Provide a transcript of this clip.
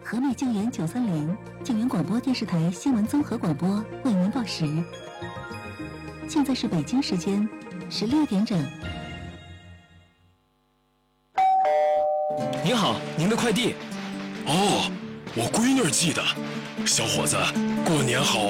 和美静园930，静园广播电视台新闻综合广播为您报时。现在是北京时间16点整。 您好，您的快递。 哦，我闺女寄的。小伙子，过年好。